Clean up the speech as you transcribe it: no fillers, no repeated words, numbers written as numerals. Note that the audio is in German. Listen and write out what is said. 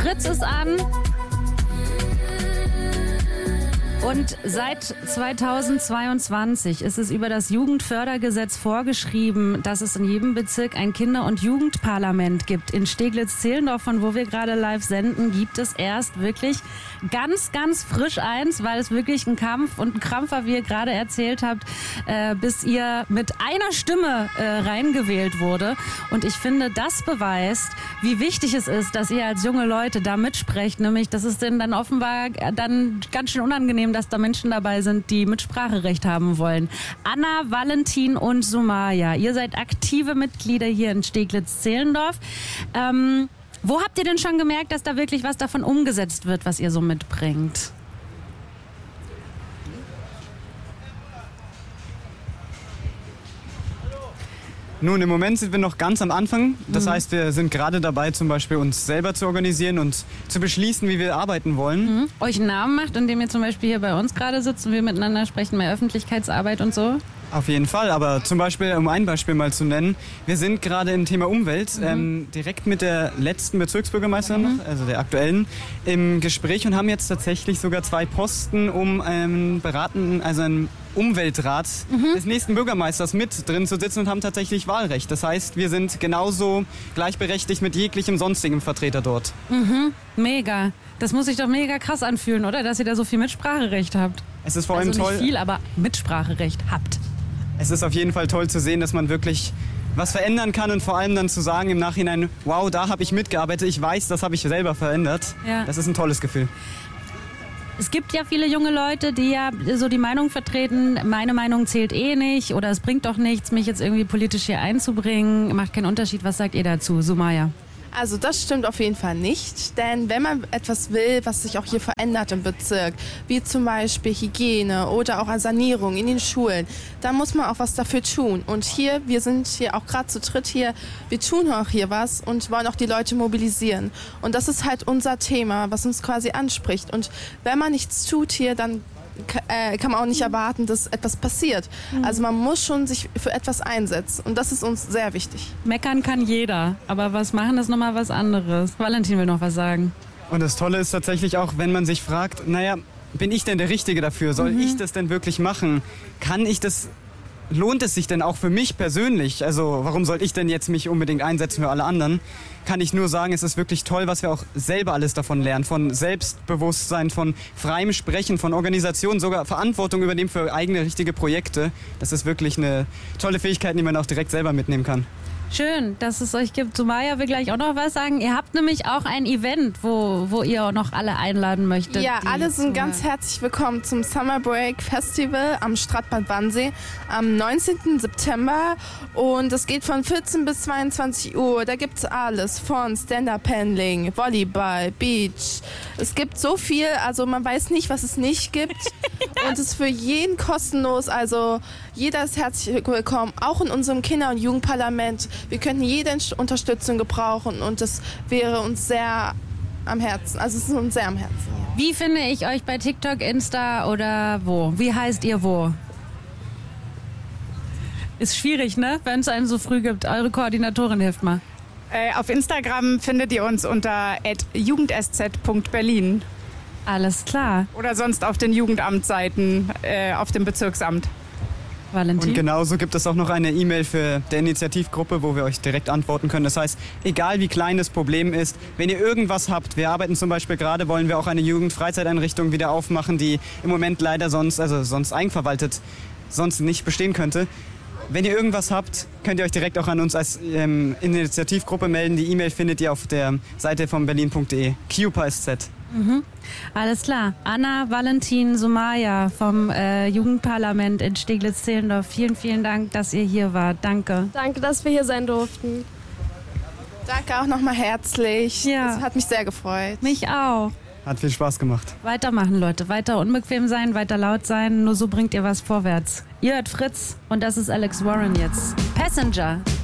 Fritz ist an. Und seit 2022 ist es über das Jugendfördergesetz vorgeschrieben, dass es in jedem Bezirk ein Kinder- und Jugendparlament gibt. In Steglitz-Zehlendorf, von wo wir gerade live senden, gibt es erst wirklich ganz, ganz frisch eins, weil es wirklich ein Kampf und ein Krampf war, wie ihr gerade erzählt habt, bis ihr mit einer Stimme reingewählt wurde. Und ich finde, das beweist, wie wichtig es ist, dass ihr als junge Leute da mitsprecht. Nämlich, das ist denn dann offenbar dann ganz schön unangenehm, dass da Menschen dabei sind, die Mitspracherecht haben wollen. Anna, Valentin und Sumaya, ihr seid aktive Mitglieder hier in Steglitz-Zehlendorf. Wo habt ihr denn schon gemerkt, dass da wirklich was davon umgesetzt wird, was ihr so mitbringt? Nun, im Moment sind wir noch ganz am Anfang. Das heißt, wir sind gerade dabei, zum Beispiel uns selber zu organisieren und zu beschließen, wie wir arbeiten wollen. Euch einen Namen macht, indem ihr zum Beispiel hier bei uns gerade sitzt und wir miteinander sprechen, mehr Öffentlichkeitsarbeit und so? Auf jeden Fall, aber zum Beispiel, um ein Beispiel mal zu nennen, wir sind gerade im Thema Umwelt direkt mit der letzten Bezirksbürgermeisterin, also der aktuellen, im Gespräch und haben jetzt tatsächlich sogar 2 Posten, um einen Umweltrat des nächsten Bürgermeisters mit drin zu sitzen und haben tatsächlich Wahlrecht. Das heißt, wir sind genauso gleichberechtigt mit jeglichem sonstigen Vertreter dort. Mega. Das muss sich doch mega krass anfühlen, oder? Dass ihr da so viel Mitspracherecht habt. Es ist vor allem also toll. Nicht viel, aber Mitspracherecht habt. Es ist auf jeden Fall toll zu sehen, dass man wirklich was verändern kann und vor allem dann zu sagen im Nachhinein, wow, da habe ich mitgearbeitet, ich weiß, das habe ich selber verändert. Ja. Das ist ein tolles Gefühl. Es gibt ja viele junge Leute, die ja so die Meinung vertreten, meine Meinung zählt eh nicht oder es bringt doch nichts, mich jetzt irgendwie politisch hier einzubringen. Macht keinen Unterschied. Was sagt ihr dazu, Sumaya? Also das stimmt auf jeden Fall nicht, denn wenn man etwas will, was sich auch hier verändert im Bezirk, wie zum Beispiel Hygiene oder auch Sanierung in den Schulen, dann muss man auch was dafür tun. Und hier, wir sind hier auch gerade zu dritt hier, wir tun auch hier was und wollen auch die Leute mobilisieren. Und das ist halt unser Thema, was uns quasi anspricht. Und wenn man nichts tut hier, dann kann man auch nicht erwarten, dass etwas passiert. Also man muss schon sich für etwas einsetzen und das ist uns sehr wichtig. Meckern kann jeder, aber was machen ist nochmal was anderes. Valentin will noch was sagen. Und das Tolle ist tatsächlich auch, wenn man sich fragt, naja, bin ich denn der Richtige dafür? Soll ich das denn wirklich machen? Kann ich das... Lohnt es sich denn auch für mich persönlich? Also warum soll ich denn jetzt mich unbedingt einsetzen für alle anderen? Kann ich nur sagen, es ist wirklich toll, was wir auch selber alles davon lernen. Von Selbstbewusstsein, von freiem Sprechen, von Organisation, sogar Verantwortung übernehmen für eigene richtige Projekte. Das ist wirklich eine tolle Fähigkeit, die man auch direkt selber mitnehmen kann. Schön, dass es euch gibt. Sumaya will gleich auch noch was sagen. Ihr habt nämlich auch ein Event, wo ihr noch alle einladen möchtet. Ja, alle sind ganz herzlich willkommen zum Summer Break Festival am Stadtbad Wannsee am 19. September. Und es geht von 14 bis 22 Uhr. Da gibt es alles von Stand-Up-Paddling, Volleyball, Beach. Es gibt so viel, also man weiß nicht, was es nicht gibt. Und es ist für jeden kostenlos. Also jeder ist herzlich willkommen, auch in unserem Kinder- und Jugendparlament. Wir könnten jede Unterstützung gebrauchen und das wäre uns sehr am Herzen. Also es ist uns sehr am Herzen. Wie finde ich euch bei TikTok, Insta oder wo? Wie heißt ihr wo? Ist schwierig, ne? Wenn es einen so früh gibt. Eure Koordinatorin hilft mal. Auf Instagram findet ihr uns unter @jugendsz.berlin. Alles klar. Oder sonst auf den Jugendamtsseiten auf dem Bezirksamt. Valentin? Und genauso gibt es auch noch eine E-Mail für die Initiativgruppe, wo wir euch direkt antworten können. Das heißt, egal wie klein das Problem ist, wenn ihr irgendwas habt, wir arbeiten zum Beispiel gerade, wollen wir auch eine Jugendfreizeiteinrichtung wieder aufmachen, die im Moment leider sonst eigenverwaltet, sonst nicht bestehen könnte. Wenn ihr irgendwas habt, könnt ihr euch direkt auch an uns als Initiativgruppe melden. Die E-Mail findet ihr auf der Seite von berlin.de. QPSZ. Alles klar. Anna, Valentin, Sumaya vom Jugendparlament in Steglitz-Zehlendorf. Vielen, vielen Dank, dass ihr hier wart. Danke. Danke, dass wir hier sein durften. Danke auch nochmal herzlich. Ja. Das hat mich sehr gefreut. Mich auch. Hat viel Spaß gemacht. Weitermachen, Leute. Weiter unbequem sein, weiter laut sein. Nur so bringt ihr was vorwärts. Ihr hört Fritz und das ist Alex Warren jetzt. Passenger.